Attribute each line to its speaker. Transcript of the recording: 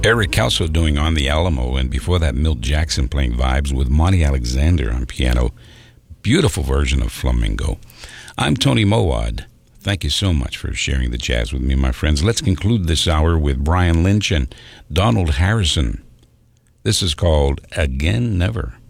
Speaker 1: Eric Kelso doing On the Alamo, and before that, Milt Jackson playing vibes with Monty Alexander on piano. Beautiful version of Flamingo. I'm Tony Mowad. Thank you so much for sharing the jazz with me, my friends. Let's conclude this hour with Brian Lynch and Donald Harrison. This is called Again Never.